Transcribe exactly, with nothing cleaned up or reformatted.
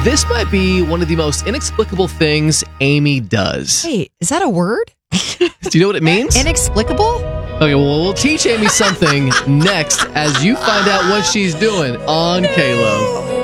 This might be one of the most inexplicable things Amy does. Hey, is that a word? Do you know what it means? Inexplicable? Okay, well, we'll teach Amy something next as you find out what she's doing on K L O.